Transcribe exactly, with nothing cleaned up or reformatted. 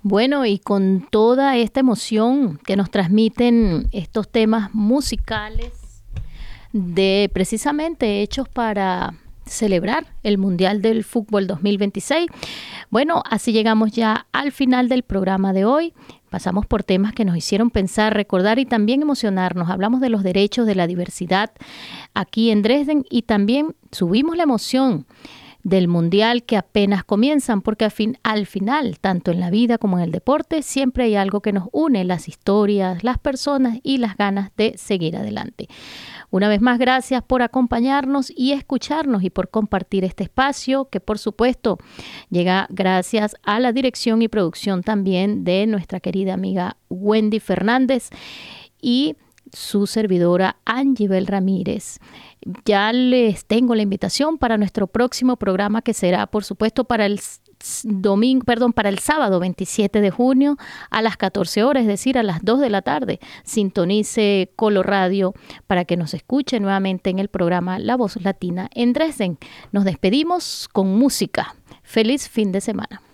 Bueno, y con toda esta emoción que nos transmiten estos temas musicales de precisamente hechos para celebrar el Mundial del Fútbol dos mil veintiséis. Bueno, así llegamos ya al final del programa de hoy. Pasamos por temas que nos hicieron pensar, recordar y también emocionarnos. Hablamos de los derechos de la diversidad aquí en Dresden y también subimos la emoción del Mundial que apenas comienzan, porque al, fin, al final, tanto en la vida como en el deporte, siempre hay algo que nos une, las historias, las personas y las ganas de seguir adelante. Una vez más, gracias por acompañarnos y escucharnos y por compartir este espacio que, por supuesto, llega gracias a la dirección y producción también de nuestra querida amiga Wendy Fernández y su servidora Angibel Ramírez. Ya les tengo la invitación para nuestro próximo programa que será, por supuesto, para el domingo, perdón, para el sábado veintisiete de junio a las catorce horas, es decir, a las dos de la tarde. Sintonice Colo Radio para que nos escuche nuevamente en el programa La Voz Latina en Dresden. Nos despedimos con música. Feliz fin de semana.